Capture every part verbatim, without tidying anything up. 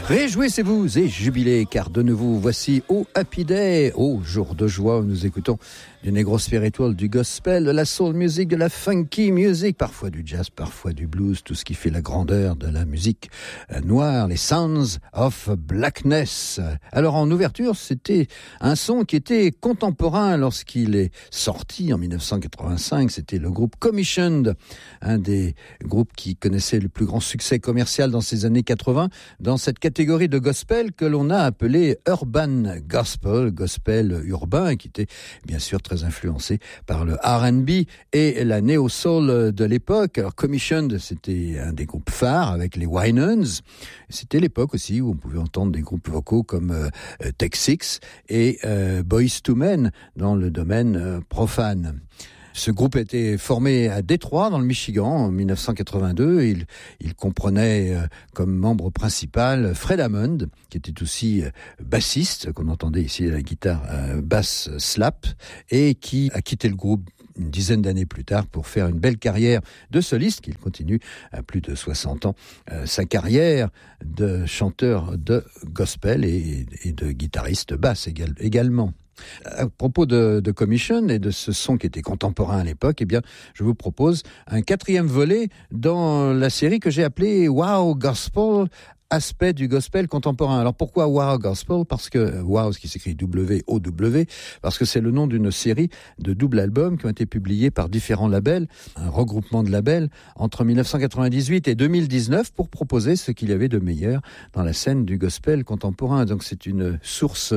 Réjouissez-vous et jubilez, car de nouveau, voici au Happy Day, au jour de joie où nous écoutons du negro spiritual, du gospel, de la soul music, de la funky music, parfois du jazz, parfois du blues, tout ce qui fait la grandeur de la musique noire, les Sounds of Blackness. Alors en ouverture, c'était un son qui était contemporain lorsqu'il est sorti en dix-neuf cent quatre-vingt-cinq, c'était le groupe Commissioned, un des groupes qui connaissait le plus grand succès commercial dans ces années quatre-vingts, dans cette catégorie de gospel que l'on a appelée Urban Gospel, gospel urbain, qui était bien sûr très influencé par le R and B et la néo-soul de l'époque. Alors Commissioned, c'était un des groupes phares avec les Winans. C'était l'époque aussi où on pouvait entendre des groupes vocaux comme euh, Tech Six et euh, Boyz two Men dans le domaine euh, profane. Ce groupe a été formé à Détroit, dans le Michigan, en dix-neuf cent quatre-vingt-deux. Il, il comprenait euh, comme membre principal Fred Hammond, qui était aussi euh, bassiste, qu'on entendait ici à la guitare euh, basse slap, et qui a quitté le groupe une dizaine d'années plus tard pour faire une belle carrière de soliste, qu'il continue à plus de soixante ans, euh, sa carrière de chanteur de gospel et, et de guitariste basse égal, également. À propos de, de Commission et de ce son qui était contemporain à l'époque, eh bien, je vous propose un quatrième volet dans la série que j'ai appelée Wow Gospel, aspect du gospel contemporain. Alors pourquoi Wow Gospel? Parce que Wow, ce qui s'écrit W O W, parce que c'est le nom d'une série de doubles albums qui ont été publiés par différents labels, un regroupement de labels entre dix-neuf cent quatre-vingt-dix-huit et deux mille dix-neuf pour proposer ce qu'il y avait de meilleur dans la scène du gospel contemporain. Donc c'est une source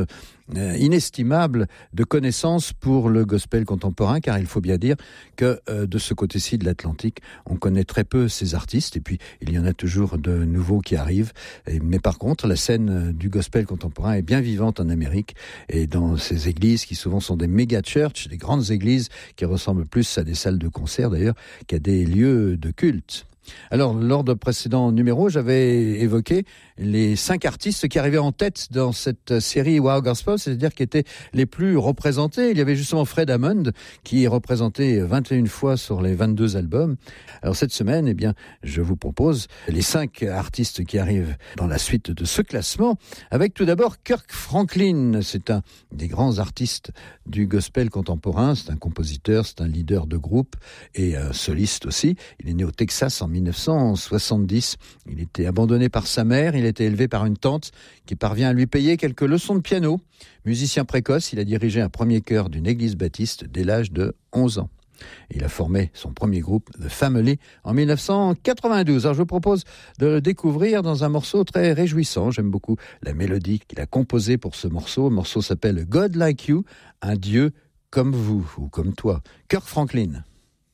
inestimable de connaissances pour le gospel contemporain, car il faut bien dire que euh, de ce côté-ci de l'Atlantique, on connaît très peu ces artistes, et puis il y en a toujours de nouveaux qui arrivent. Et, mais par contre, la scène du gospel contemporain est bien vivante en Amérique, et dans ces églises qui souvent sont des méga churches, des grandes églises qui ressemblent plus à des salles de concert d'ailleurs qu'à des lieux de culte. Alors, lors de précédents numéros, j'avais évoqué les cinq artistes qui arrivaient en tête dans cette série Wow Gospel, c'est-à-dire qui étaient les plus représentés. Il y avait justement Fred Hammond, qui est représenté vingt et une fois sur les vingt-deux albums. Alors, cette semaine, eh bien, je vous propose les cinq artistes qui arrivent dans la suite de ce classement, avec tout d'abord Kirk Franklin. C'est un des grands artistes du gospel contemporain. C'est un compositeur, c'est un leader de groupe et un soliste aussi. Il est né au Texas en dix-neuf cent soixante-dix. Il était abandonné par sa mère, il a été élevé par une tante qui parvient à lui payer quelques leçons de piano. Musicien précoce, il a dirigé un premier chœur d'une église baptiste dès l'âge de onze ans. Il a formé son premier groupe, The Family, en dix-neuf cent quatre-vingt-douze. Alors je vous propose de le découvrir dans un morceau très réjouissant. J'aime beaucoup la mélodie qu'il a composée pour ce morceau. Le morceau s'appelle God Like You, un Dieu comme vous ou comme toi. Kirk Franklin.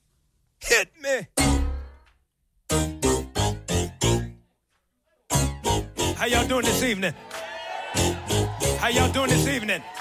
Hit me! How y'all doing this evening? How y'all doing this evening?